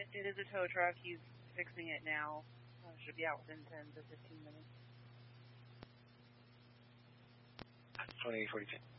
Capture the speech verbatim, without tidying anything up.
it is a tow truck. He's fixing it now. Uh, should be out within ten to fifteen minutes. twenty forty-two.